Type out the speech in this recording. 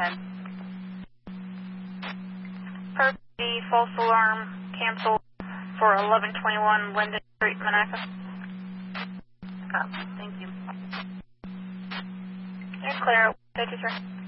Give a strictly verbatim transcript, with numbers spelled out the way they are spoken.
ahead. Per the false alarm canceled for eleven twenty-one Linden Street, Monaco. Oh, thank you. You're clear. fifty-three.